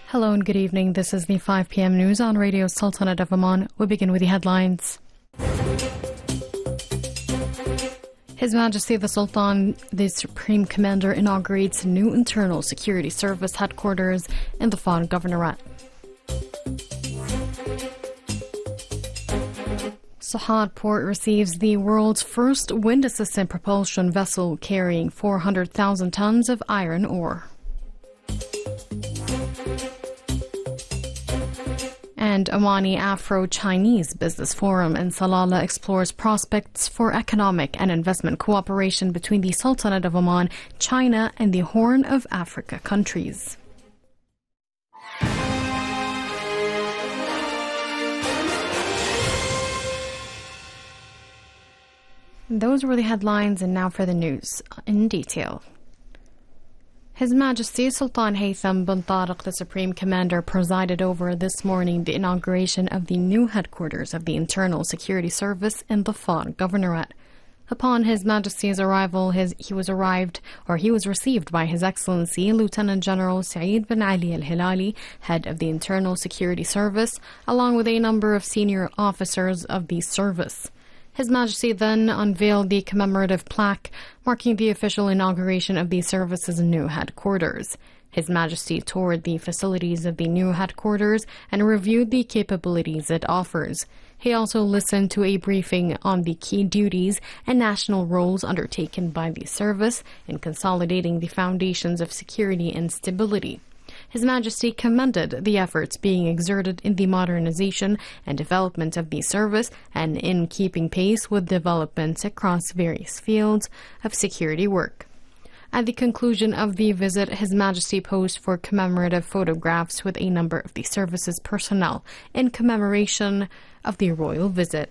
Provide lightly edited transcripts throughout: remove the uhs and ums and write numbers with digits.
Hello and good evening. This is the 5 p.m. news on Radio Sultanate of Oman. We begin with the headlines. His Majesty the Sultan, the Supreme Commander, inaugurates new internal security service headquarters in the Dhofar Governorate. Sahad Port receives the world's first wind-assisted propulsion vessel carrying 400,000 tons of iron ore. And Omani Afro-Chinese Business Forum in Salalah explores prospects for economic and investment cooperation between the Sultanate of Oman, China, and the Horn of Africa countries. Those were the headlines, and now for the news in detail. His Majesty Sultan Haytham bin Tariq, the Supreme Commander, presided over this morning the inauguration of the new headquarters of the Internal Security Service in the Dhofar Governorate. Upon His Majesty's arrival, he was received by His Excellency Lieutenant General Saeed bin Ali Al-Hilali, head of the Internal Security Service, along with a number of senior officers of the service. His Majesty then unveiled the commemorative plaque marking the official inauguration of the service's new headquarters. His Majesty toured the facilities of the new headquarters and reviewed the capabilities it offers. He also listened to a briefing on the key duties and national roles undertaken by the service in consolidating the foundations of security and stability. His Majesty commended the efforts being exerted in the modernization and development of the service and in keeping pace with developments across various fields of security work. At the conclusion of the visit, His Majesty posed for commemorative photographs with a number of the service's personnel in commemoration of the royal visit.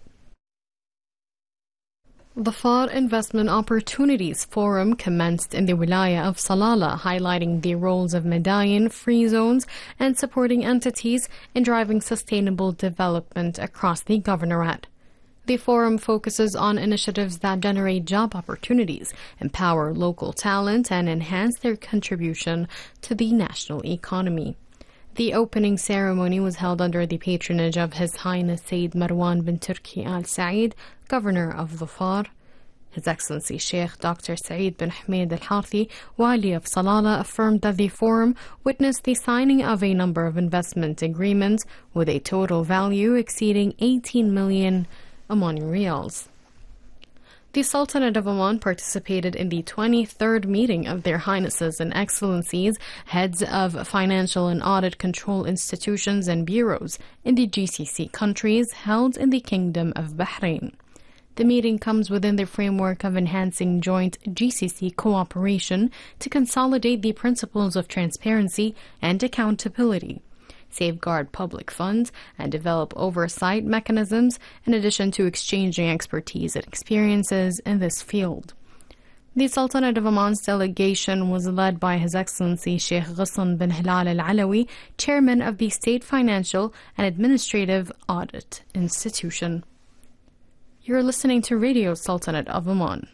The Dhofar Investment Opportunities Forum commenced in the Wilaya of Salalah, highlighting the roles of Medayin, free zones, and supporting entities in driving sustainable development across the Governorate. The forum focuses on initiatives that generate job opportunities, empower local talent, and enhance their contribution to the national economy. The opening ceremony was held under the patronage of His Highness Sayyid Marwan bin Turki Al Said, Governor of Dhofar. His Excellency Sheikh Dr. Saeed bin Hamid Al Harthi, Wali of Salalah, affirmed that the forum witnessed the signing of a number of investment agreements with a total value exceeding 18 million Omani Riyals. The Sultanate of Oman participated in the 23rd meeting of Their Highnesses and Excellencies, heads of financial and audit control institutions and bureaus in the GCC countries held in the Kingdom of Bahrain. The meeting comes within the framework of enhancing joint GCC cooperation to consolidate the principles of transparency and accountability, safeguard public funds, and develop oversight mechanisms, in addition to exchanging expertise and experiences in this field. The Sultanate of Oman's delegation was led by His Excellency Sheikh Ghassan bin Hilal Al-Alawi, Chairman of the State Financial and Administrative Audit Institution. You're listening to Radio Sultanate of Oman.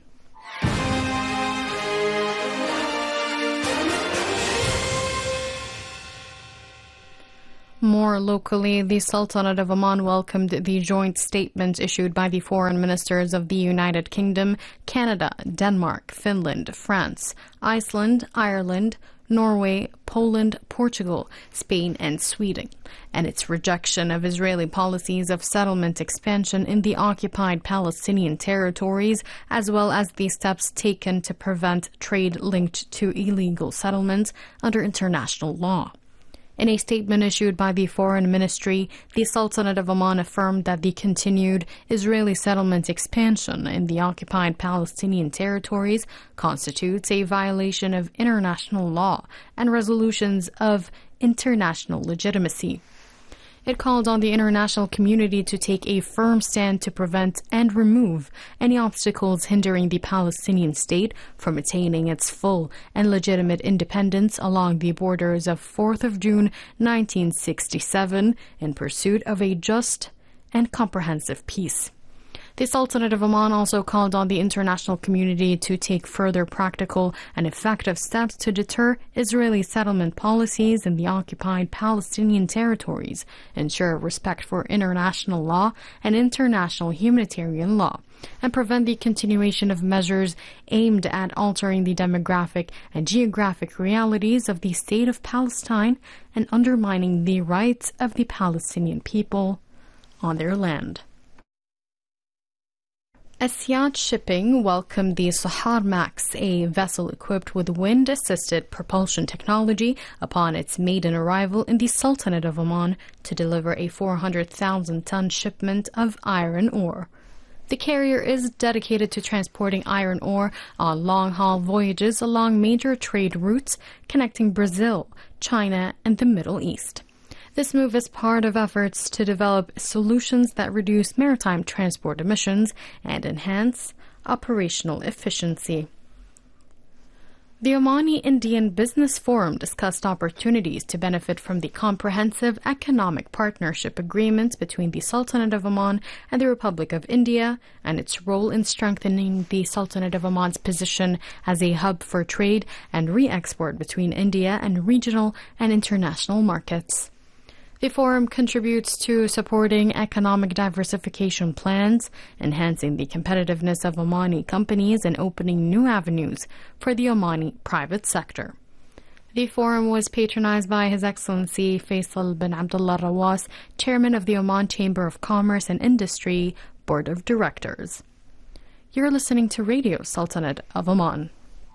More locally, the Sultanate of Oman welcomed the joint statement issued by the foreign ministers of the United Kingdom, Canada, Denmark, Finland, France, Iceland, Ireland, Norway, Poland, Portugal, Spain, and Sweden, and its rejection of Israeli policies of settlement expansion in the occupied Palestinian territories, as well as the steps taken to prevent trade linked to illegal settlements under international law. In a statement issued by the Foreign Ministry, the Sultanate of Oman affirmed that the continued Israeli settlement expansion in the occupied Palestinian territories constitutes a violation of international law and resolutions of international legitimacy. It called on the international community to take a firm stand to prevent and remove any obstacles hindering the Palestinian state from attaining its full and legitimate independence along the borders of 4th of June 1967 in pursuit of a just and comprehensive peace. The Sultanate of Oman also called on the international community to take further practical and effective steps to deter Israeli settlement policies in the occupied Palestinian territories, ensure respect for international law and international humanitarian law, and prevent the continuation of measures aimed at altering the demographic and geographic realities of the State of Palestine and undermining the rights of the Palestinian people on their land. Etihad Shipping welcomed the Sahar Max, a vessel equipped with wind-assisted propulsion technology, upon its maiden arrival in the Sultanate of Oman to deliver a 400,000-ton shipment of iron ore. The carrier is dedicated to transporting iron ore on long-haul voyages along major trade routes connecting Brazil, China, and the Middle East. This move is part of efforts to develop solutions that reduce maritime transport emissions and enhance operational efficiency. The Omani-Indian Business Forum discussed opportunities to benefit from the comprehensive economic partnership agreement between the Sultanate of Oman and the Republic of India and its role in strengthening the Sultanate of Oman's position as a hub for trade and re-export between India and regional and international markets. The forum contributes to supporting economic diversification plans, enhancing the competitiveness of Omani companies, and opening new avenues for the Omani private sector. The forum was patronized by His Excellency Faisal bin Abdullah Rawas, Chairman of the Oman Chamber of Commerce and Industry Board of Directors. You're listening to Radio Sultanate of Oman.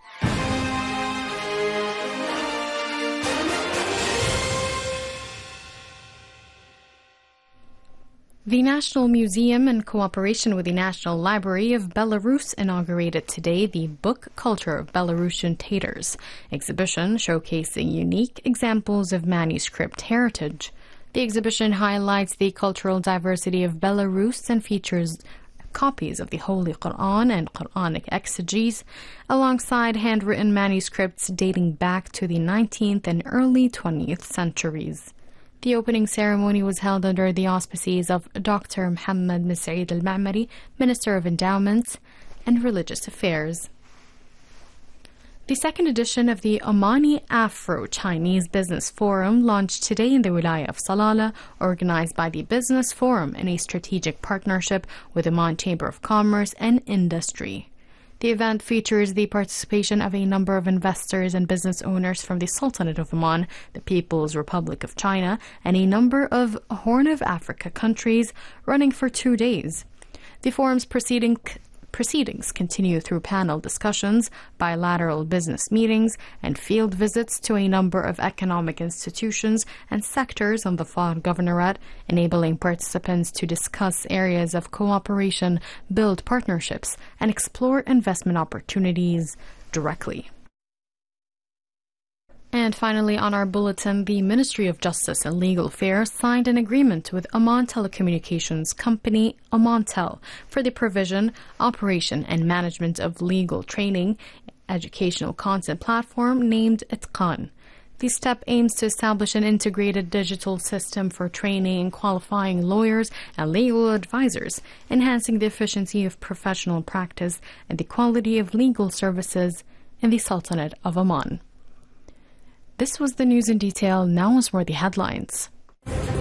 The National Museum, in cooperation with the National Library of Belarus, inaugurated today the Book Culture of Belarusian Tatars exhibition showcasing unique examples of manuscript heritage. The exhibition highlights the cultural diversity of Belarus and features copies of the Holy Quran and Quranic exegesis, alongside handwritten manuscripts dating back to the 19th and early 20th centuries. The opening ceremony was held under the auspices of Dr. Mohammed Mosaid Al-Ma'mari, Minister of Endowments and Religious Affairs. The second edition of the Omani Afro-Chinese Business Forum launched today in the Wilaya of Salalah, organized by the Business Forum in a strategic partnership with Oman Chamber of Commerce and Industry. The event features the participation of a number of investors and business owners from the Sultanate of Oman, the People's Republic of China, and a number of Horn of Africa countries, running for 2 days. The forum's proceedings continue through panel discussions, bilateral business meetings, and field visits to a number of economic institutions and sectors on the Far Governorate, enabling participants to discuss areas of cooperation, build partnerships, and explore investment opportunities directly. And finally, on our bulletin, the Ministry of Justice and Legal Affairs signed an agreement with Oman telecommunications company Omantel for the provision, operation, and management of legal training educational content platform named Itqan. The step aims to establish an integrated digital system for training and qualifying lawyers and legal advisors, enhancing the efficiency of professional practice and the quality of legal services in the Sultanate of Oman. This was the news in detail. Now is more the headlines.